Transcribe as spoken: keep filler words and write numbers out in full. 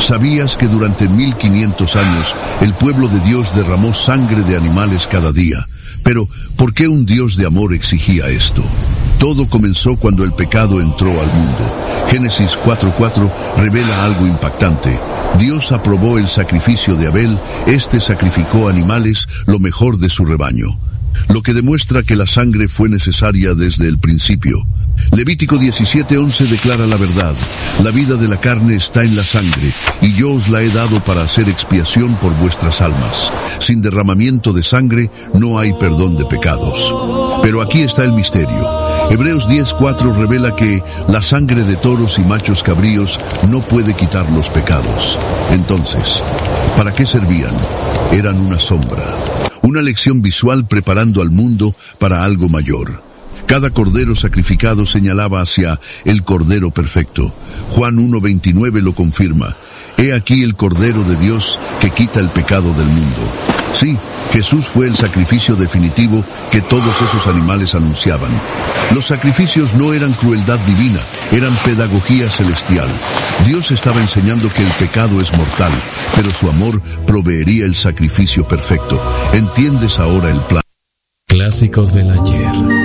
¿Sabías que durante mil quinientos años el pueblo de Dios derramó sangre de animales cada día? Pero, ¿por qué un Dios de amor exigía esto? Todo comenzó cuando el pecado entró al mundo. Génesis cuatro cuatro revela algo impactante. Dios aprobó el sacrificio de Abel, este sacrificó animales, lo mejor de su rebaño. Lo que demuestra que la sangre fue necesaria desde el principio. Levítico diecisiete once declara la verdad. La vida de la carne está en la sangre, y yo os la he dado para hacer expiación por vuestras almas. Sin derramamiento de sangre no hay perdón de pecados. Pero aquí está el misterio. Hebreos diez cuatro revela que la sangre de toros y machos cabríos no puede quitar los pecados. Entonces, ¿para qué servían? Eran una sombra. Una lección visual preparando al mundo para algo mayor. Cada cordero sacrificado señalaba hacia el Cordero Perfecto. Juan uno veintinueve lo confirma. He aquí el Cordero de Dios que quita el pecado del mundo. Sí, Jesús fue el sacrificio definitivo que todos esos animales anunciaban. Los sacrificios no eran crueldad divina, eran pedagogía celestial. Dios estaba enseñando que el pecado es mortal, pero su amor proveería el sacrificio perfecto. ¿Entiendes ahora el plan? Clásicos del ayer.